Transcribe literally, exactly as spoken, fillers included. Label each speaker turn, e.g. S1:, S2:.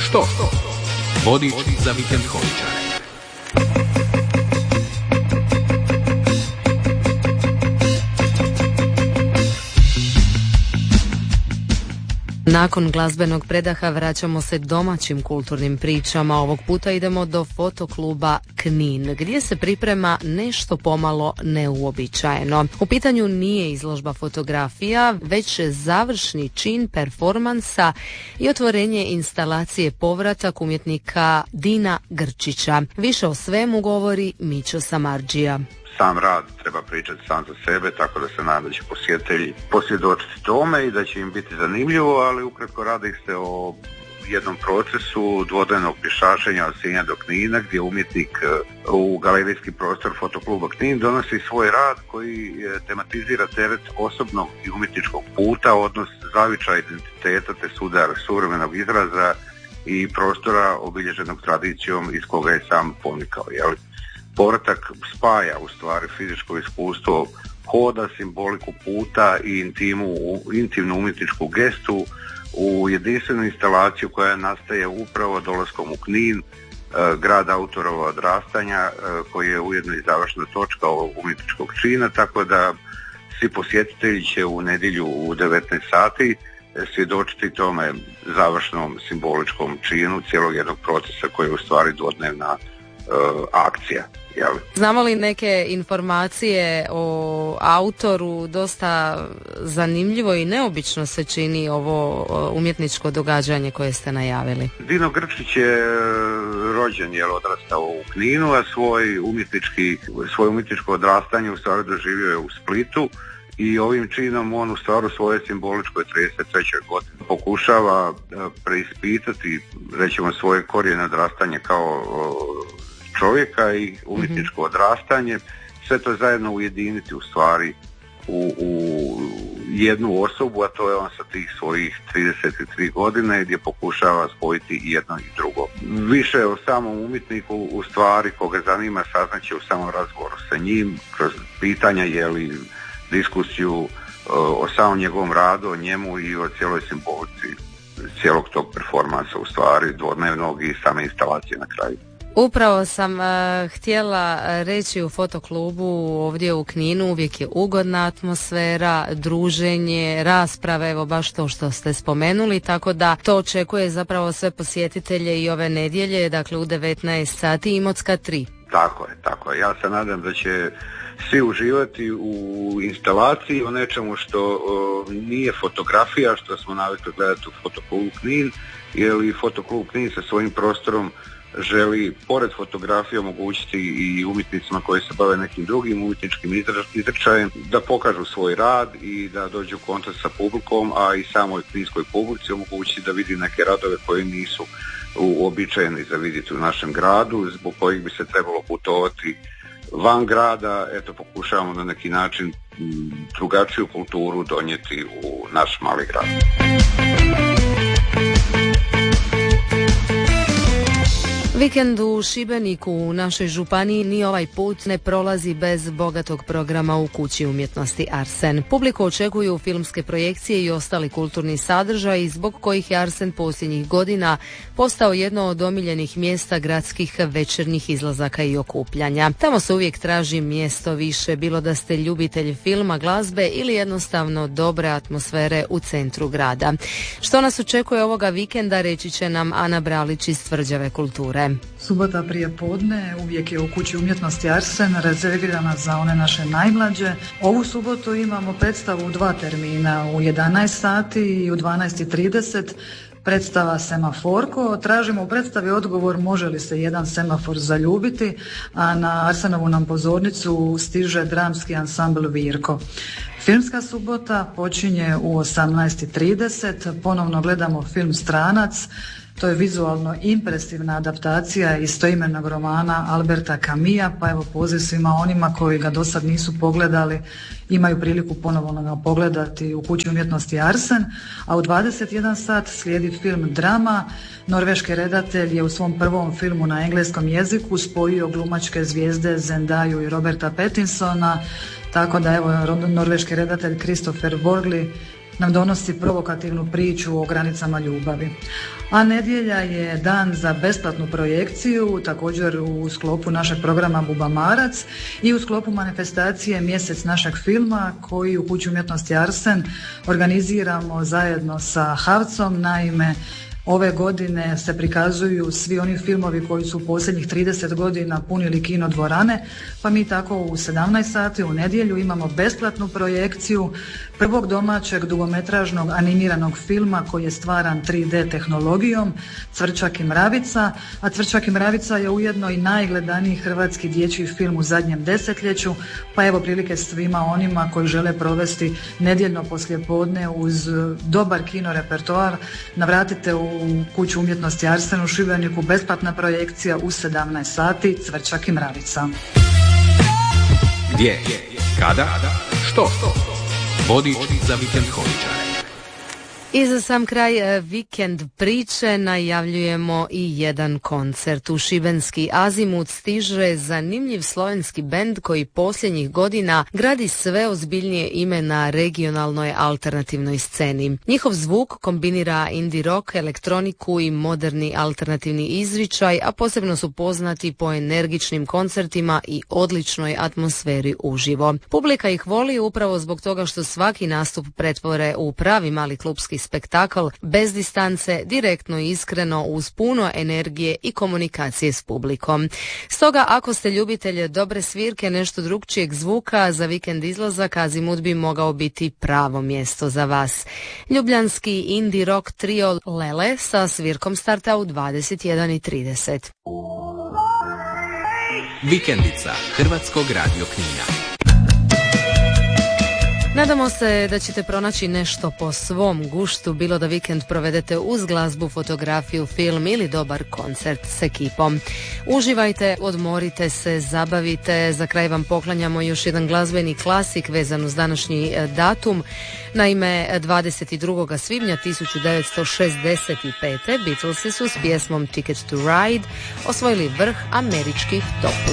S1: Što? Vodič za vikend holičare.
S2: Nakon glazbenog predaha vraćamo se domaćim kulturnim pričama. Ovog puta idemo do fotokluba Knin, gdje se priprema nešto pomalo neuobičajeno. U pitanju nije izložba fotografija, već završni čin performansa i otvorenje instalacije Povratak umjetnika Dina Grčića. Više o svemu govori Mićo Samardžija.
S3: Sam rad treba pričati sam za sebe, tako da se nadam da će posjetitelji posvjedočiti tome i da će im biti zanimljivo, ali ukratko radi se o jednom procesu dvodnevnog pješačenja od Sinja do Knina, gdje umjetnik u galerijski prostor fotokluba Knin donosi svoj rad koji tematizira teret osobnog i umjetničkog puta, odnos zavičaja identiteta te sudar suvremenog izraza i prostora obilježenog tradicijom iz koga je sam ponikao, jel? Povratak spaja u stvari fizičko iskustvo hoda, simboliku puta i intimu, intimnu umjetničku gestu u jedinstvenu instalaciju koja nastaje upravo dolaskom u Knin, grad autorova odrastanja, koji je ujedno i završna točka ovog umjetničkog čina, tako da svi posjetitelji će u nedjelju u devetnaest sati svjedočiti tome završnom simboličkom činu cijelog jednog procesa koji je u stvari dvodnevna uh, akcija. Jel?
S2: Znamo li neke informacije o autoru? Dosta zanimljivo i neobično se čini ovo umjetničko događanje koje ste najavili.
S3: Dino Grčić je rođen, je odrastao u Kninu, a svoj umjetnički, svoje umjetničko odrastanje u stvari doživio je u Splitu i ovim činom on u stvari u svojoj simboličkoj trideset trećoj godini pokušava preispitati, rećemo, svoje korijene odrastanje kao čovjeka i umjetničko odrastanje, sve to zajedno ujediniti u stvari u, u jednu osobu, a to je on sa tih svojih trideset tri godine gdje pokušava spojiti jedno i drugo. Više o samom umjetniku u stvari koga zanima saznaće u samom razgovoru sa njim, kroz pitanja, jeli, diskusiju o samom njegovom radu, o njemu i o cijeloj simbolici cijelog tog performansa u stvari dvodnevnog i same instalacije na kraju.
S2: Upravo sam uh, htjela reći u fotoklubu ovdje u Kninu uvijek je ugodna atmosfera, druženje, rasprave, evo baš to što ste spomenuli, tako da to očekuje zapravo sve posjetitelje i ove nedjelje, dakle u devetnaest sati, Imotska tri.
S3: Tako je, tako je. Ja se nadam da će svi uživati u instalaciji, o nečemu što o, nije fotografija, što smo navikli gledati u fotoklubu Knin, jer i fotoklub Knin sa svojim prostorom želi pored fotografije omogućiti i umjetnicima koji se bave nekim drugim umjetničkim izričajem da pokažu svoj rad i da dođu u kontakt sa publikom, a i samoj kninskoj publici omogućiti da vidi neke radove koji nisu uobičajeni za vidjeti u našem gradu, zbog kojih bi se trebalo putovati van grada. Eto, pokušavamo na neki način drugačiju kulturu donijeti u naš mali grad.
S2: Vikend u Šibeniku u našoj županiji ni ovaj put ne prolazi bez bogatog programa u Kući umjetnosti Arsen. Publiku očekuju filmske projekcije i ostali kulturni sadržaji zbog kojih je Arsen posljednjih godina postao jedno od omiljenih mjesta gradskih večernjih izlazaka i okupljanja. Tamo se uvijek traži mjesto više, bilo da ste ljubitelj filma, glazbe ili jednostavno dobre atmosfere u centru grada. Što nas očekuje ovoga vikenda, reći će nam Ana Bralić iz Tvrđave kulture.
S4: Subota prije podne uvijek je u Kući umjetnosti Arsen rezervirana za one naše najmlađe. Ovu subotu imamo predstavu u dva termina, u jedanaest sati i u dvanaest i trideset. Predstava Semaforko. Tražimo u predstavi odgovor može li se jedan semafor zaljubiti, a na Arsenovu nam pozornicu stiže dramski ansambl Virko. Filmska subota počinje u osamnaest i trideset. Ponovno gledamo film Stranac. To je vizualno impresivna adaptacija istoimenog romana Alberta Camusa, pa evo poziv svima onima koji ga do sad nisu pogledali, imaju priliku ponovno ga pogledati u Kući umjetnosti Arsen, a u dvadeset jedan sat slijedi film Drama. Norveški redatelj je u svom prvom filmu na engleskom jeziku spojio glumačke zvijezde Zendaju i Roberta Pattinsona, tako da evo norveški redatelj Christopher Borgli nam donosi provokativnu priču o granicama ljubavi. A nedjelja je dan za besplatnu projekciju, također u sklopu našeg programa Bubamarac i u sklopu manifestacije Mjesec našeg filma koji u Kući umjetnosti Arsen organiziramo zajedno sa Havcom. Naime, ove godine se prikazuju svi oni filmovi koji su u posljednjih trideset godina punili kino dvorane, pa mi tako u sedamnaest sati u nedjelju imamo besplatnu projekciju prvog domaćeg dugometražnog animiranog filma koji je stvaran tri D tehnologijom, Cvrčak i mravica, a Cvrčak i mravica je ujedno i najgledaniji hrvatski dječji film u zadnjem desetljeću, pa evo prilike svima onima koji žele provesti nedjeljno poslijepodne uz dobar kino repertoar, navratite u Kuću umjetnosti Arsen u Šibeniku, besplatna projekcija u sedamnaest sati, Cvrčak i mravica.
S1: Gdje? Kada? Što? Vodič za vikend holičare.
S2: I za sam kraj vikend priče najavljujemo i jedan koncert. U šibenski Azimut stiže zanimljiv slovenski bend koji posljednjih godina gradi sve ozbiljnije ime na regionalnoj alternativnoj sceni. Njihov zvuk kombinira indie rock, elektroniku i moderni alternativni izričaj, a posebno su poznati po energičnim koncertima i odličnoj atmosferi uživo. Publika ih voli upravo zbog toga što svaki nastup pretvore u pravi mali klupski spektakl, bez distance, direktno i iskreno, uz puno energije i komunikacije s publikom. Stoga, ako ste ljubitelj dobre svirke, nešto drugčijeg zvuka, za vikend izlazak Azimut bi mogao biti pravo mjesto za vas. Ljubljanski indie rock trio Lele sa svirkom starta u dvadeset jedan i trideset.
S1: Vikendica Hrvatskog radio Knina.
S2: Nadamo se da ćete pronaći nešto po svom guštu, bilo da vikend provedete uz glazbu, fotografiju, film ili dobar koncert s ekipom. Uživajte, odmorite se, zabavite. Za kraj vam poklanjamo još jedan glazbeni klasik vezan uz današnji datum. Naime, dvadeset drugog svibnja tisuću devetsto šezdeset pete. Beatlesi su s pjesmom Ticket to Ride osvojili vrh američkih top